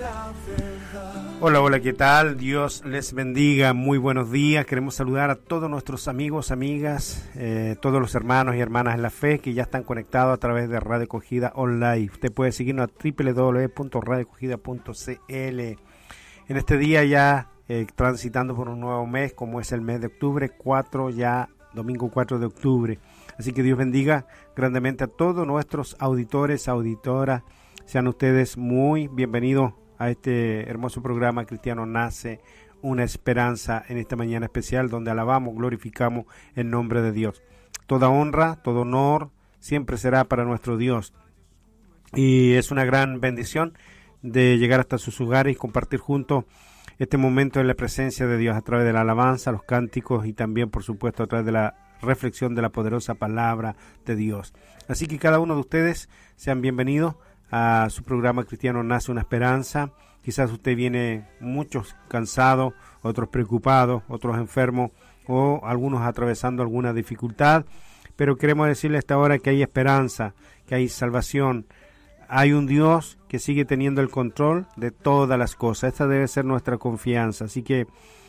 Hola, hola, ¿qué tal? Dios les bendiga, muy buenos días. Queremos saludar a todos nuestros amigos, amigas, todos los hermanos y hermanas en la fe que ya están conectados a través de Radio Acogida Online. Usted puede seguirnos a www.radioacogida.cl. En este día ya transitando por un nuevo mes, como es el mes de octubre, domingo 4 de octubre. Así que Dios bendiga grandemente a todos nuestros auditores, auditoras. Sean ustedes muy bienvenidos a este hermoso programa Cristiano Nace una Esperanza, en esta mañana especial donde alabamos, glorificamos el nombre de Dios. Toda honra, todo honor siempre será para nuestro Dios, y es una gran bendición de llegar hasta sus hogares y compartir juntos este momento en la presencia de Dios a través de la alabanza, los cánticos y también por supuesto a través de la reflexión de la poderosa palabra de Dios. Así que cada uno de ustedes sean bienvenidos a su programa Cristiano Nace una Esperanza. Quizás usted viene muchos cansados, otros preocupados, otros enfermos o algunos atravesando alguna dificultad, pero queremos decirle a esta hora que hay esperanza, que hay salvación. Hay un Dios que sigue teniendo el control de todas las cosas. Esta debe ser nuestra confianza. Así que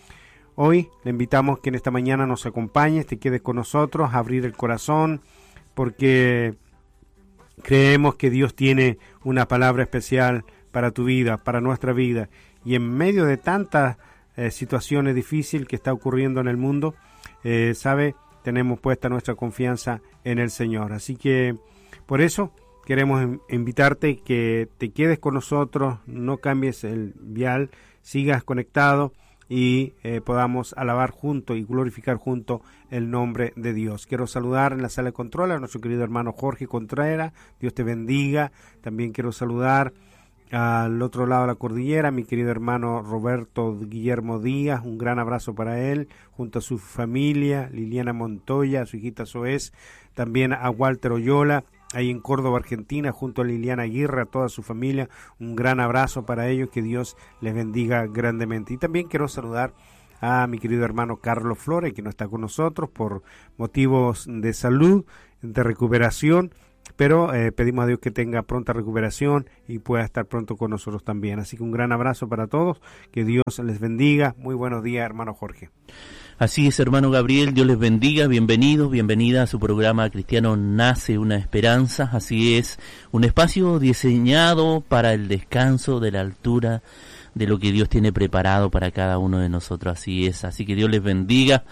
hoy le invitamos que en esta mañana nos acompañe, te quedes con nosotros, a abrir el corazón, porque creemos que Dios tiene una palabra especial para tu vida, para nuestra vida. Y en medio de tantas situaciones difíciles que está ocurriendo en el mundo, tenemos puesta nuestra confianza en el Señor. Así que por eso queremos invitarte que te quedes con nosotros, no cambies el dial, sigas conectado y podamos alabar juntos y glorificar juntos el nombre de Dios. Quiero saludar en la sala de control a nuestro querido hermano Jorge Contreras. Dios te bendiga. También quiero saludar al otro lado de la cordillera, mi querido hermano Roberto Guillermo Díaz, un gran abrazo para él, junto a su familia, Liliana Montoya, a su hijita Soez, también a Walter Oyola, ahí en Córdoba, Argentina, junto a Liliana Aguirre, a toda su familia, un gran abrazo para ellos, que Dios les bendiga grandemente. Y también quiero saludar a mi querido hermano Carlos Flores, que no está con nosotros por motivos de salud, de recuperación, pero pedimos a Dios que tenga pronta recuperación y pueda estar pronto con nosotros también. Así que un gran abrazo para todos, que Dios les bendiga. Muy buenos días, hermano Jorge. Así es, hermano Gabriel, Dios les bendiga, bienvenidos, bienvenida a su programa Cristiano Nace una Esperanza. Así es, un espacio diseñado para el descanso de la altura de lo que Dios tiene preparado para cada uno de nosotros. Así es, así que Dios les bendiga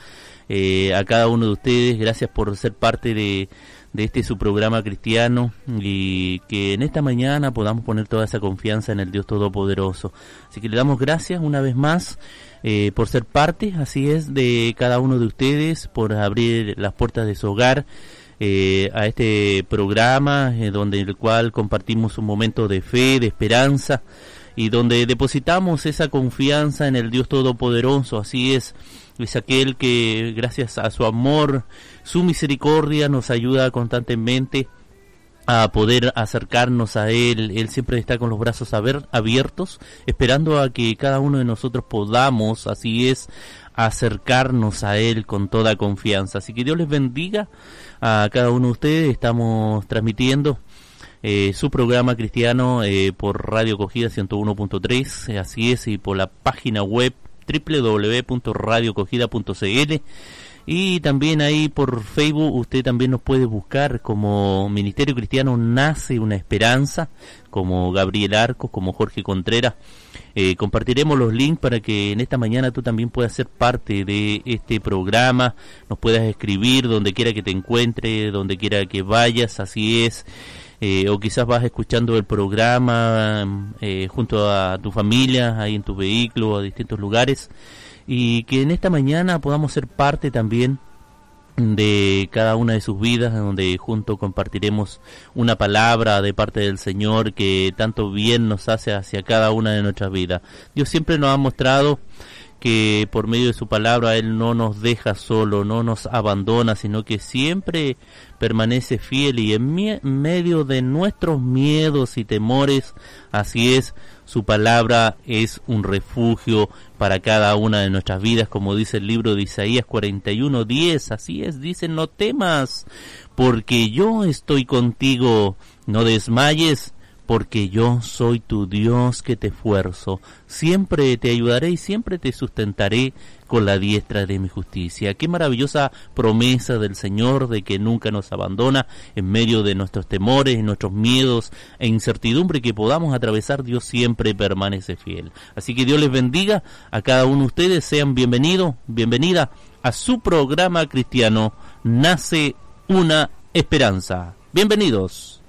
a cada uno de ustedes. Gracias por ser parte de este su programa cristiano, y que en esta mañana podamos poner toda esa confianza en el Dios Todopoderoso. Así que le damos gracias una vez más por ser parte, así es, de cada uno de ustedes, por abrir las puertas de su hogar a este programa, donde el cual compartimos un momento de fe, de esperanza, y donde depositamos esa confianza en el Dios Todopoderoso. Así es aquel que gracias a su amor, su misericordia, nos ayuda constantemente a poder acercarnos a Él. Él siempre está con los brazos abiertos, esperando a que cada uno de nosotros podamos, así es, acercarnos a Él con toda confianza. Así que Dios les bendiga a cada uno de ustedes. Estamos transmitiendo su programa cristiano por Radio Acogida 101.3, así es, y por la página web www.radioacogida.cl, y también ahí por Facebook usted también nos puede buscar como Ministerio Cristiano Nace una Esperanza, como Gabriel Arcos, como Jorge Contreras. Compartiremos los links para que en esta mañana tú también puedas ser parte de este programa, nos puedas escribir donde quiera que te encuentres, donde quiera que vayas, así es. O quizás vas escuchando el programa junto a tu familia, ahí en tu vehículo, a distintos lugares, y que en esta mañana podamos ser parte también de cada una de sus vidas, donde juntos compartiremos una palabra de parte del Señor que tanto bien nos hace hacia cada una de nuestras vidas. Dios siempre nos ha mostrado que por medio de su palabra Él no nos deja solo, no nos abandona, sino que siempre permanece fiel, y en medio de nuestros miedos y temores, así es, su palabra es un refugio para cada una de nuestras vidas, como dice el libro de Isaías 41:10, así es, dice: no temas, porque yo estoy contigo, no desmayes, porque yo soy tu Dios que te esfuerzo, siempre te ayudaré y siempre te sustentaré con la diestra de mi justicia. Qué maravillosa promesa del Señor de que nunca nos abandona en medio de nuestros temores, nuestros miedos e incertidumbre que podamos atravesar. Dios siempre permanece fiel. Así que Dios les bendiga a cada uno de ustedes. Sean bienvenidos, bienvenida a su programa cristiano Nace una Esperanza. Bienvenidos.